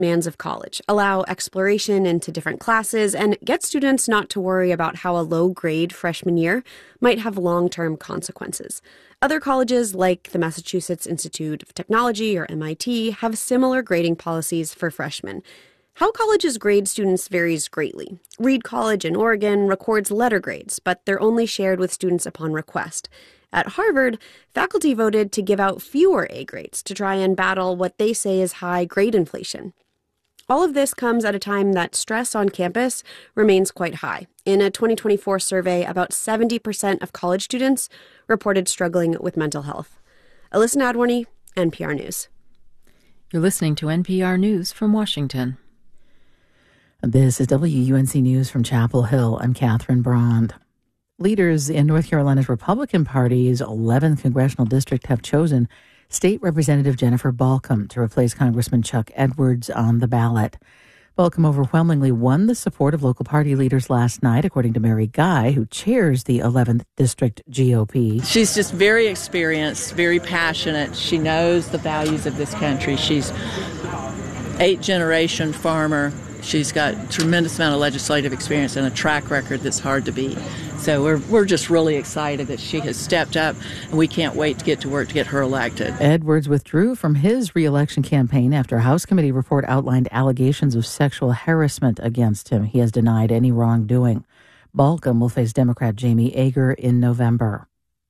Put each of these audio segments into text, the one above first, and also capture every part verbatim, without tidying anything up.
demands of college, allow exploration into different classes, and get students not to worry about how a low grade freshman year might have long-term consequences. Other colleges, like the Massachusetts Institute of Technology or M I T, have similar grading policies for freshmen. How colleges grade students varies greatly. Reed College in Oregon records letter grades, but they're only shared with students upon request. At Harvard, faculty voted to give out fewer A grades to try and battle what they say is high grade inflation. All of this comes at a time that stress on campus remains quite high. In a twenty twenty-four survey, about seventy percent of college students reported struggling with mental health. Alyssa Nadworny, N P R News. You're listening to N P R News from Washington. This is W U N C News from Chapel Hill. I'm Catherine Brond. Leaders in North Carolina's Republican Party's eleventh congressional district have chosen State Representative Jennifer Balcom to replace Congressman Chuck Edwards on the ballot. Balcom overwhelmingly won the support of local party leaders last night, according to Mary Guy, who chairs the eleventh District G O P. She's just very experienced, very passionate. She knows the values of this country. She's eight-generation farmer. She's got a tremendous amount of legislative experience and a track record that's hard to beat. So we're we're just really excited that she has stepped up, and we can't wait to get to work to get her elected. Edwards withdrew from his re-election campaign after a House committee report outlined allegations of sexual harassment against him. He has denied any wrongdoing. Balcom will face Democrat Jamie Ager in November.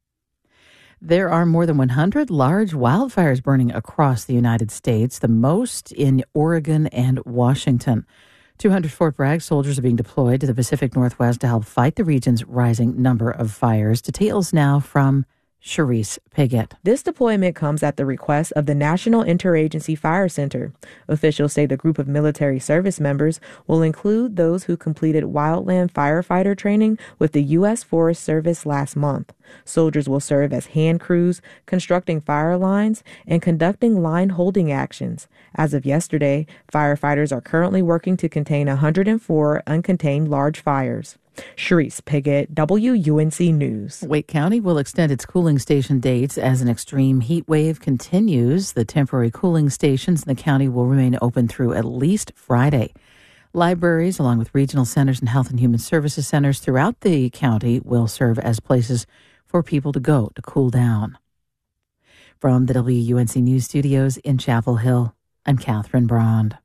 There are more than one hundred large wildfires burning across the United States, the most in Oregon and Washington. two hundred Fort Bragg soldiers are being deployed to the Pacific Northwest to help fight the region's rising number of fires. Details now from Charisse Piggott. This deployment comes at the request of the National Interagency Fire Center. Officials say the group of military service members will include those who completed wildland firefighter training with the U S Forest Service last month. Soldiers will serve as hand crews, constructing fire lines, and conducting line holding actions. As of yesterday, firefighters are currently working to contain one hundred four uncontained large fires. Charisse Piggott, W U N C News. Wake County will extend its cooling station dates as an extreme heat wave continues. The temporary cooling stations in the county will remain open through at least Friday. Libraries, along with regional centers and health and human services centers throughout the county, will serve as places for people to go to cool down. From the W U N C News studios in Chapel Hill, I'm Catherine Brond.